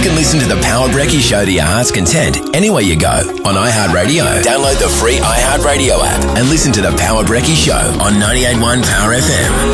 can listen to The Power Brekkie Show to your heart's content anywhere you go on iHeartRadio. Download the free iHeartRadio app and listen to The Power Brekkie Show on 98.1 Power FM.